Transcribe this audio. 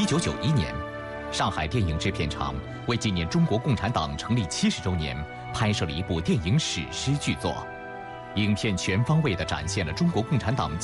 1991年，上海电影制片厂为纪念中国共产党成立70周年，拍摄了一部电影史诗巨作。影片全方位地展现了中国共产党